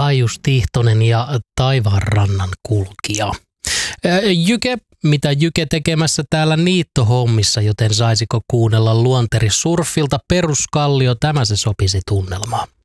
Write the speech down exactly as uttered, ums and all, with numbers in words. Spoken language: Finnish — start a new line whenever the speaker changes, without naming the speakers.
Kaijus Tihtonen ja Taivaanrannan kulkija. Jyke, mitä Jyke tekemässä täällä niittohommissa, joten saisiko kuunnella Luonteri Surfilta Peruskallio, tämä se sopisi tunnelmaan.